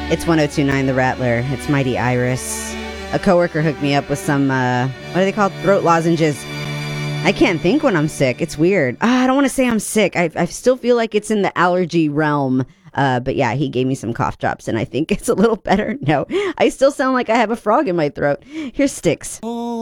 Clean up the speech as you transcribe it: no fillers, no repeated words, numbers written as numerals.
It's 1029 The Rattler. It's Mighty Iris. A coworker hooked me up with some, what are they called? Throat lozenges. I can't think when I'm sick. It's weird. I don't want to say I'm sick. I still feel like it's in the allergy realm. But yeah, he gave me some cough drops and I think it's a little better. No, I still sound like I have a frog in my throat. Here's Styx.